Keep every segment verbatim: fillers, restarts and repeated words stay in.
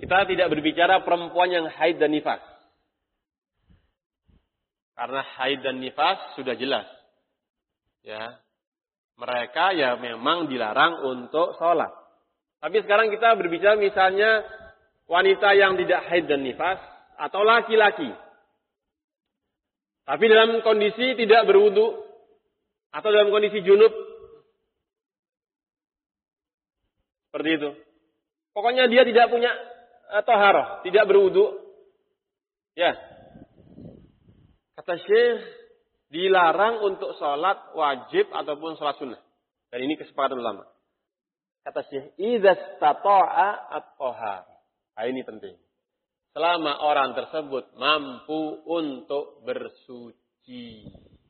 Kita tidak berbicara perempuan yang haid dan nifas. Karena haid dan nifas sudah jelas. Ya. Mereka ya memang dilarang untuk sholat. Tapi sekarang kita berbicara misalnya wanita yang tidak haid dan nifas atau laki-laki. Tapi dalam kondisi tidak berwudu atau dalam kondisi junub. Seperti itu. Pokoknya dia tidak punya taharah, tidak berwudu. Ya. Kata Syekh, dilarang untuk sholat wajib ataupun sholat sunnah. Dan ini kesepakatan ulama. Kata Syekh, idza istata'a at-tahar. Nah, ini penting. Selama orang tersebut mampu untuk bersuci.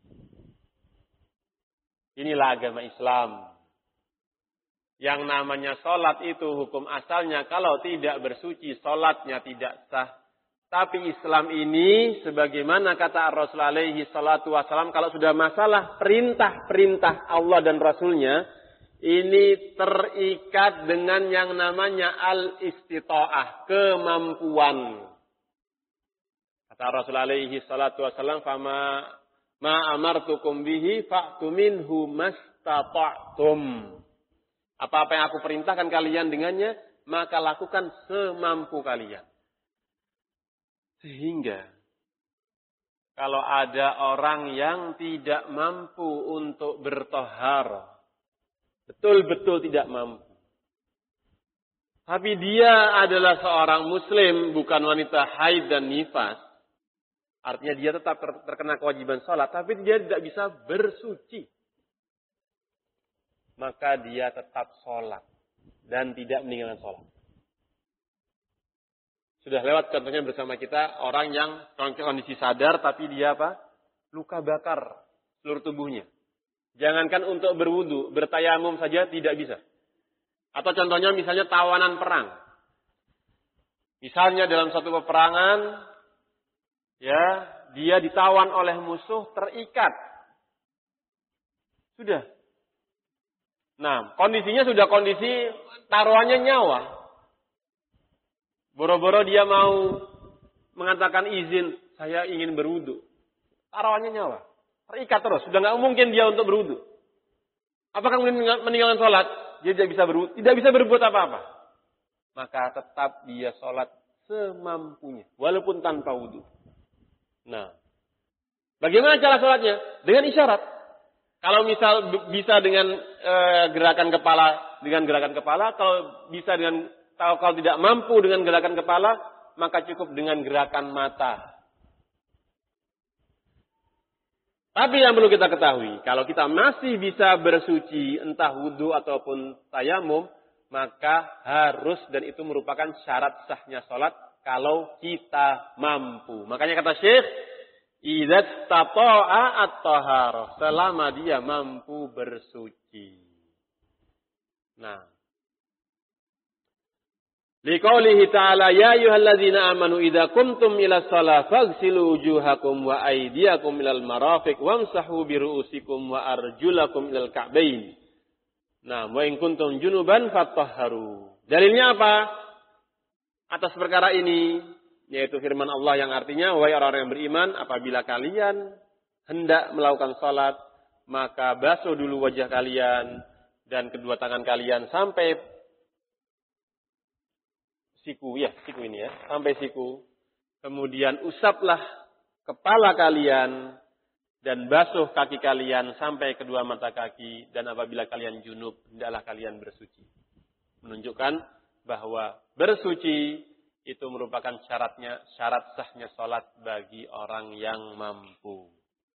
Inilah agama Islam. Yang namanya sholat itu hukum asalnya kalau tidak bersuci, sholatnya tidak sah. Tapi Islam ini, sebagaimana kata Rasul alaihi salatu wassalam, kalau sudah masalah perintah-perintah Allah dan Rasulnya, ini terikat dengan yang namanya al-istita'ah, kemampuan. Kata Rasul alaihi salatu wassalam, "Fama ma amartukum bihi fa'tu minhu mastata'tum." Apa-apa yang aku perintahkan kalian dengannya, maka lakukan semampu kalian. Sehingga kalau ada orang yang tidak mampu untuk bertohar, betul-betul tidak mampu. Tapi dia adalah seorang muslim, bukan wanita haid dan nifas. Artinya dia tetap terkena kewajiban sholat, tapi dia tidak bisa bersuci. Maka dia tetap sholat dan tidak meninggalkan sholat. Sudah lewat contohnya bersama kita, orang yang kondisi sadar tapi dia apa? Luka bakar seluruh tubuhnya. Jangankan untuk berwudu, bertayamum saja tidak bisa. Atau contohnya misalnya tawanan perang. Misalnya dalam suatu peperangan, ya, dia ditawan oleh musuh, terikat. Sudah. Nah, kondisinya sudah kondisi taruhannya nyawa. Boro-boro dia mau mengatakan izin, saya ingin berwudu. Taruhannya nyawa. Terikat terus. Sudah nggak mungkin dia untuk berwudu. Apakah meninggalkan sholat? Dia tidak bisa berwudu, tidak bisa berbuat apa-apa. Maka tetap dia sholat semampunya. Walaupun tanpa wudu. Nah. Bagaimana cara sholatnya? Dengan isyarat. Kalau misal bisa dengan e, gerakan kepala, dengan gerakan kepala. Kalau bisa dengan Kalau, kalau tidak mampu dengan gerakan kepala, maka cukup dengan gerakan mata. Tapi yang perlu kita ketahui, kalau kita masih bisa bersuci, entah wudhu ataupun tayamum, maka harus, dan itu merupakan syarat sahnya sholat, kalau kita mampu. Makanya kata Syekh, idza istata'a at-taharah, selama dia mampu bersuci. Nah, liqaulihi ta'ala ya ayyuhalladzina amanu idza qumtum ila shalah faghsilu wujuhakum wa aydiyakum ilal marafiq wamsahu bi ru'usikum wa arjulakum ilal ka'bain. Nah, wa in kuntum junuban fatahharu. Dalilnya apa? Atas perkara ini, yaitu firman Allah yang artinya, wahai orang-orang yang beriman, apabila kalian hendak melakukan salat, maka basuh dulu wajah kalian dan kedua tangan kalian sampai siku, ya, siku ini ya, sampai siku. Kemudian usaplah kepala kalian dan basuh kaki kalian sampai kedua mata kaki. Dan apabila kalian junub, hendaklah kalian bersuci. Menunjukkan bahwa bersuci itu merupakan syaratnya, syarat sahnya sholat bagi orang yang mampu.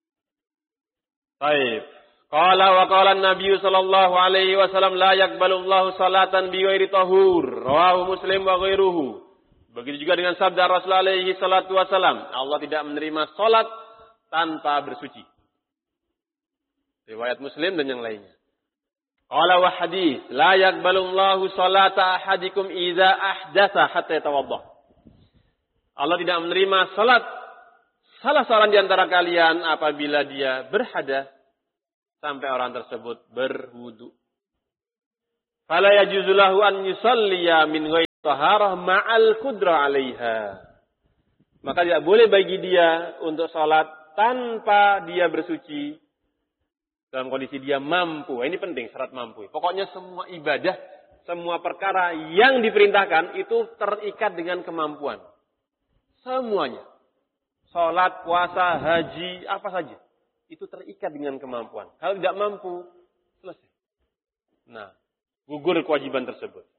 Baik. Qala wa qala an-nabiy sallallahu alaihi wasallam la yaqbalullahu salatan bi ghairi tahur. Rawahu Muslim wa ghairuhu. Begitu juga dengan sabda Rasul alaihi salatu wasallam, Allah tidak menerima salat tanpa bersuci. Riwayat Muslim dan yang lainnya. Qala wa hadis la yaqbalullahu salata ahadikum idza ahdatsa hatta yatawadda. Allah tidak menerima salat salah seorang di antara kalian apabila dia berhadas sampai orang tersebut berwudu. Fala yajuzu lahu an yusalliya min ghairi taharah ma'al qudrah 'alaiha. Maka tidak boleh bagi dia untuk salat tanpa dia bersuci dalam kondisi dia mampu. Ini penting syarat mampu. Pokoknya semua ibadah, semua perkara yang diperintahkan itu terikat dengan kemampuan. Semuanya. Salat, puasa, haji, apa saja. Itu terikat dengan kemampuan. Kalau tidak mampu, selesai. Nah, gugur kewajiban tersebut.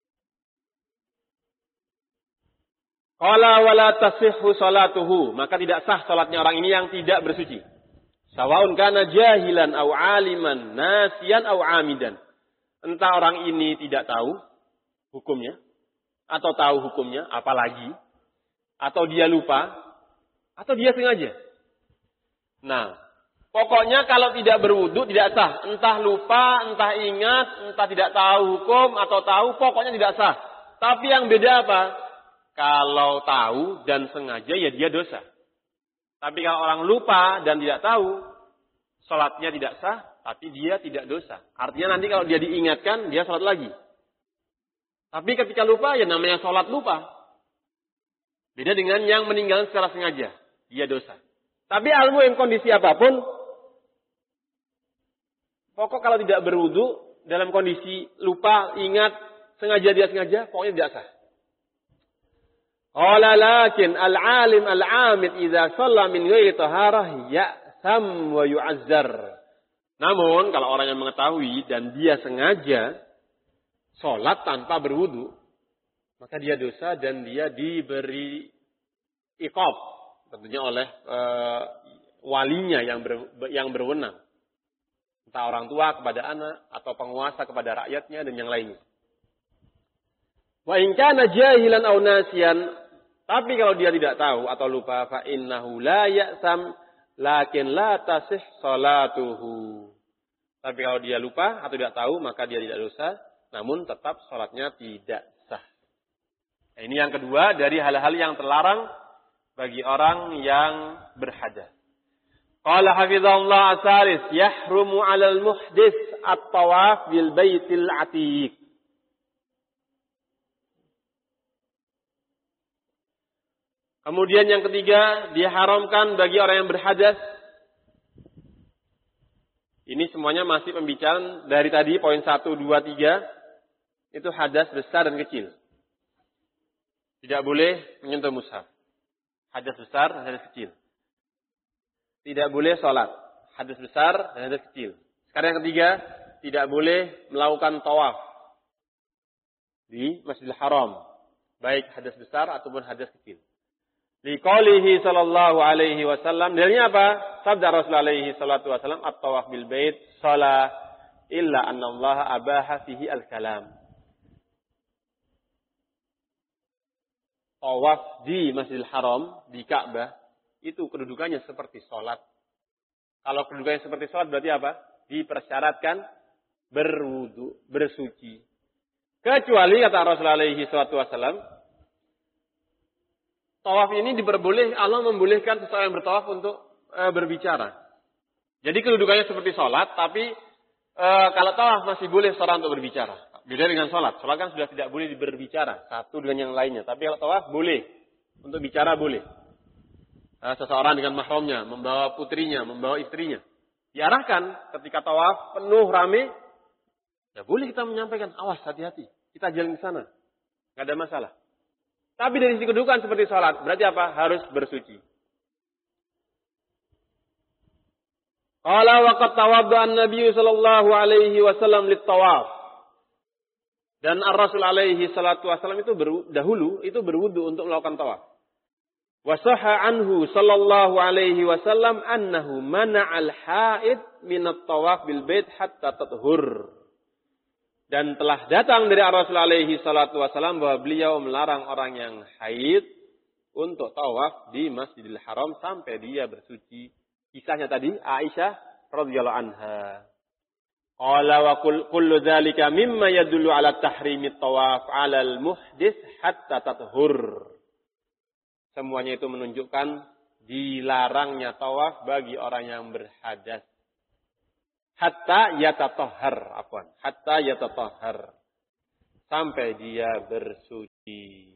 Qala wala tasihhu salatuhu, maka tidak sah salatnya orang ini yang tidak bersuci. Sawaun kana jahilan au aliman, nasiyan au amidan. Entah orang ini tidak tahu hukumnya atau tahu hukumnya, apalagi atau dia lupa atau dia sengaja. Nah, pokoknya kalau tidak berwudu tidak sah. Entah lupa, entah ingat, entah tidak tahu hukum atau tahu, pokoknya tidak sah. Tapi yang beda apa? Kalau tahu dan sengaja ya dia dosa. Tapi kalau orang lupa dan tidak tahu, salatnya tidak sah, tapi dia tidak dosa. Artinya nanti kalau dia diingatkan, dia salat lagi. Tapi ketika lupa, ya namanya salat lupa. Beda dengan yang meninggal secara sengaja, dia dosa. Tapi al-muhim kondisi apapun, pokok kalau tidak berwudu, dalam kondisi lupa, ingat, sengaja dia sengaja, pokoknya tidak sah. Qala lakin al-alim al-amid idza shalla min ghairi taharah ya'sam wa yu'azzar. Namun kalau orang yang mengetahui dan dia sengaja salat tanpa berwudu, maka dia dosa dan dia diberi iqab tentunya oleh e, walinya yang ber, yang berwenang. Entah orang tua kepada anak atau penguasa kepada rakyatnya dan yang lainnya. Wa in kana jahilan aw nasiyan, tapi kalau dia tidak tahu atau lupa, fa innahu la ya'sam lakin la tasih salatuhu. Tapi kalau dia lupa atau tidak tahu, maka dia tidak dosa, namun tetap salatnya tidak sah. Nah, ini yang kedua dari hal-hal yang terlarang bagi orang yang berhadas. Qala hafizahullah asalis yahrumu 'alal muhdits at-tawaf bil baitil atiq. Kemudian yang ketiga, diharamkan bagi orang yang berhadas. Ini semuanya masih pembicaraan dari tadi poin satu, dua, tiga. Itu hadas besar dan kecil. Tidak boleh menyentuh mushaf. Hadas besar dan hadas kecil. Tidak boleh sholat. Hadas besar dan hadas kecil. Sekarang yang ketiga, tidak boleh melakukan tawaf di Masjidil Haram. Baik hadas besar ataupun hadas kecil. Liqaulihi sallallahu alaihi wasallam. Dalilnya apa? Sabda Rasulullah alaihi salatu wasallam, at-tawaf bil bait shalah illa anna Allah abaha fihi al-kalam. Tawaf di Masjidil Haram, di Ka'bah, itu kedudukannya seperti salat. Kalau kedudukannya seperti salat berarti apa? Dipersyaratkan berwudu, bersuci. Kecuali kata Rasulullah alaihi salatu wasallam, tawaf ini diperboleh, Allah membolehkan seseorang yang bertawaf untuk e, berbicara. Jadi kedudukannya seperti sholat, tapi e, kalau tawaf masih boleh seorang untuk berbicara. Beda dengan sholat. Sholat kan sudah tidak boleh berbicara satu dengan yang lainnya. Tapi kalau tawaf boleh. Untuk bicara boleh. E, seseorang dengan mahramnya, membawa putrinya, membawa istrinya. Diarahkan ketika tawaf penuh rame, ya boleh kita menyampaikan, awas hati-hati. Kita jalan ke sana. Tidak ada masalah. Tapi dari sisi kedudukan seperti sholat. Berarti apa? Harus bersuci. Qala waqad tawadda'a an-nabiy sallallahu alaihi wasallam lit-tawaf. Dan Ar-Rasul alaihi salatu wasallam itu ber, dahulu itu berwudu untuk melakukan tawaf. Wa sahha anhu sallallahu alaihi wasallam annahu mana'al haid min at-tawaf bil bait hatta tathur. Dan telah datang dari Rasulullah alaihi salatu wasallam bahwa beliau melarang orang yang haid untuk tawaf di Masjidil Haram sampai dia bersuci. Kisahnya tadi Aisyah radhiyallahu anha. Qala wa kullu dzalika mimma yadullu ala tahrimit tawaf 'ala al-muhdits hatta tathur. Semuanya itu menunjukkan dilarangnya tawaf bagi orang yang berhadas. Hatta yatatahhar, afwan. Hatta yatatahhar. sampai dia bersuci.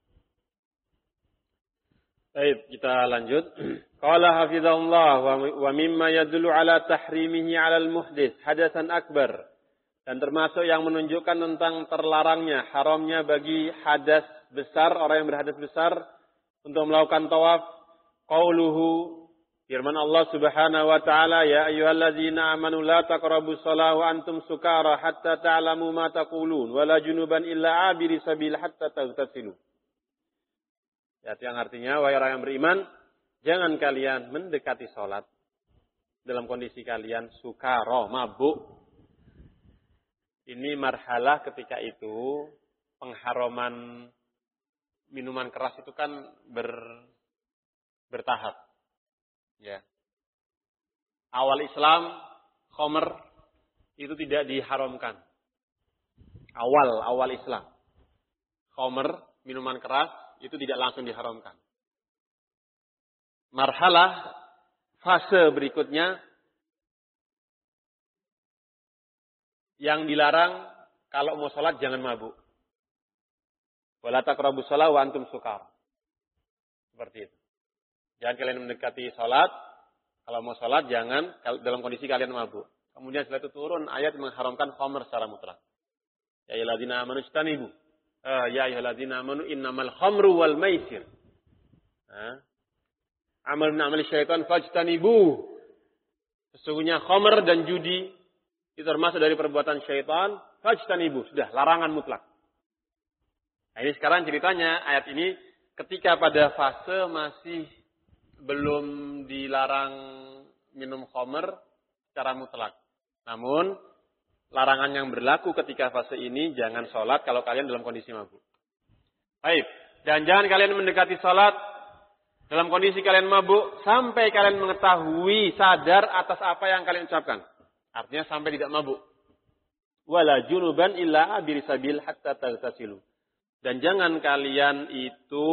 Baik, kita lanjut. Qala hafizahullah wa mimma yadullu ala tahrimihi 'ala al-muhdits hadatsan akbar. Dan termasuk yang menunjukkan tentang terlarangnya, haramnya bagi hadas besar, orang yang berhadas besar untuk melakukan tawaf, qauluhu, firman Allah Subhanahu wa taala, ya ayyuhalladzina amanu la taqrabus shalah wa antum sukara hatta ta'lamu ma taqulun wa la junuban illa abiri sabil hatta taghtasilu. Ya, yang artinya, wahai orang yang beriman, jangan kalian mendekati salat dalam kondisi kalian sukara, mabuk. Ini marhalah ketika itu pengharaman minuman keras itu kan ber, bertahap. Ya. Awal Islam, khamr itu tidak diharamkan. Awal awal Islam, khamr, minuman keras itu tidak langsung diharamkan. Marhalah fase berikutnya yang dilarang kalau mau sholat jangan mabuk. Wala taqrabus shalah wa antum sukar. Seperti itu. Jangan kalian mendekati sholat. Kalau mau sholat jangan dalam kondisi kalian mabuk. Kemudian setelah itu turun ayat mengharamkan khamr secara mutlak. Ya ayyuhalladzina amanu ijtanibu. Uh, ya ayyuhalladzina amanu innamal khamru wal maisir. Amal min amali syaitan fajtanibu. Sesungguhnya khamr dan judi itu termasuk dari perbuatan syaitan, fajtanibu, sudah larangan mutlak. Nah, ini sekarang ceritanya ayat ini ketika pada fase masih belum dilarang minum khamr secara mutlak. Namun larangan yang berlaku ketika fase ini jangan sholat kalau kalian dalam kondisi mabuk. Baik, dan jangan kalian mendekati sholat dalam kondisi kalian mabuk sampai kalian mengetahui sadar atas apa yang kalian ucapkan. Artinya sampai tidak mabuk. Wala junuban illa abiri sabil hatta taghtasilu. Dan jangan kalian itu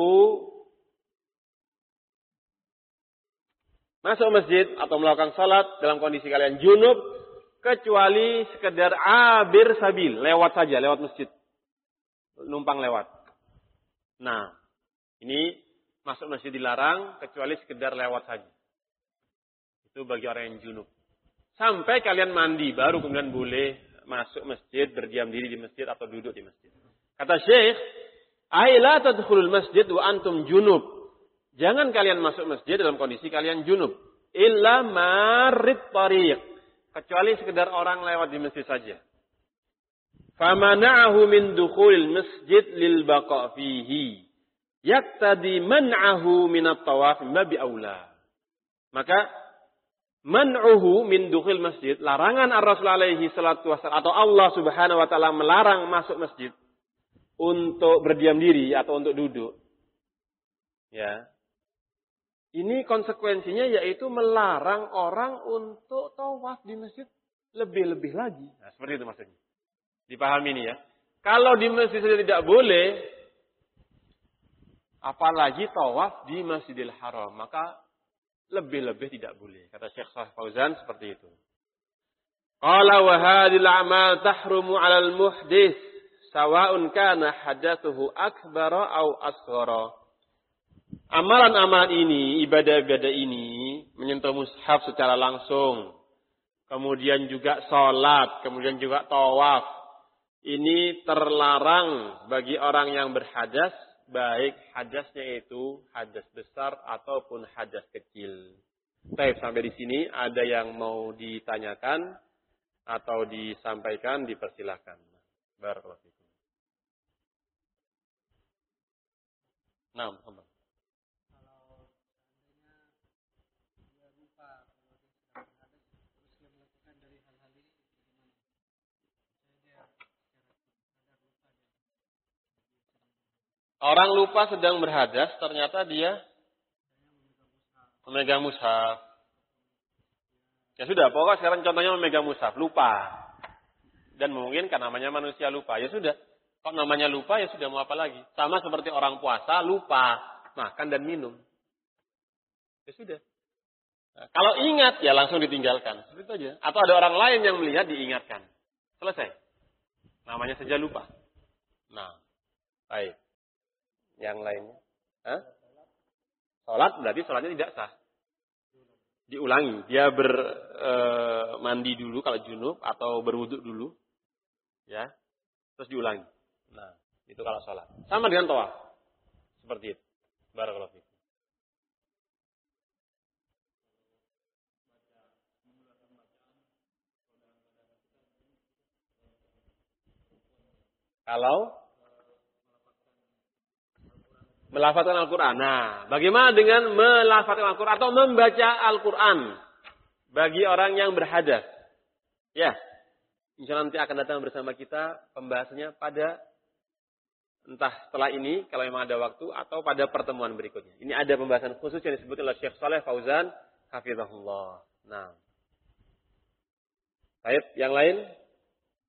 masuk masjid atau melakukan salat dalam kondisi kalian junub kecuali sekedar abir sabil, lewat saja, lewat masjid. Numpang lewat. Nah, ini masuk masjid dilarang kecuali sekedar lewat saja. Itu bagi orang yang junub. Sampai kalian mandi, baru kemudian boleh masuk masjid, berdiam diri di masjid atau duduk di masjid. Kata Syekh, "Ai la tadkhulul masjid wa antum junub." Jangan kalian masuk masjid dalam kondisi kalian junub. Illa marid tariq. Kecuali sekedar orang lewat di masjid saja. Famana'ahu min dukhulil masjid lil baqa' fihi. Yaktadi man'ahu min at-tawaf babi aula. Maka man'uhu min dukhil masjid, larangan ar-Rasul alaihi salatu wassalam atau Allah Subhanahu wa taala melarang masuk masjid untuk berdiam diri atau untuk duduk. Ya. Ini konsekuensinya yaitu melarang orang untuk tawaf di masjid lebih-lebih lagi. Nah, seperti itu maksudnya. Dipahami ini ya. Kalau di masjid saja tidak boleh, apalagi tawaf di Masjidil Haram, maka lebih-lebih tidak boleh. Kata Syekh Shalih Fauzan seperti itu. Qala wa hadhil a'mal tahrumu 'alal muhdits sawa'un kana hadatsuhu akbara aw asghara. Amalan-amalan ini, ibadah-ibadah ini menyentuh mushaf secara langsung. Kemudian juga salat, kemudian juga tawaf. Ini terlarang bagi orang yang berhadas, baik hadasnya itu hadas besar ataupun hadas kecil. Baik, sampai di sini ada yang mau ditanyakan atau disampaikan, dipersilakan. Barakallahu fikum. Nah, Muhammad. Orang lupa sedang berhadas, ternyata dia memegang mushaf. Ya sudah, pokoknya sekarang contohnya memegang mushaf, lupa. Dan memungkinkan namanya manusia lupa. Ya sudah, kok namanya lupa, ya sudah mau apa lagi. Sama seperti orang puasa, lupa makan dan minum. Ya sudah. Nah, kalau ingat, ya langsung ditinggalkan. Seperti itu aja. Atau ada orang lain yang melihat, diingatkan. Selesai. Namanya saja lupa. Nah, baik. Yang lainnya? Hah? Sholat berarti sholatnya tidak sah. Diulangi. Dia ber e, mandi dulu kalau junub atau berwuduk dulu. Ya. Terus diulangi. Nah, itu kalau sholat. Sama dengan tawaf. Seperti itu. Barakallahu fiik. Kalau melafazkan Al-Quran. Nah, bagaimana dengan melafazkan Al-Quran atau membaca Al-Quran bagi orang yang berhadas? Ya, insya Allah nanti akan datang bersama kita pembahasannya pada entah setelah ini, kalau memang ada waktu, atau pada pertemuan berikutnya. Ini ada pembahasan khusus yang disebut oleh Syekh Saleh Fauzan, hafizahullah. Nah, baik, yang lain?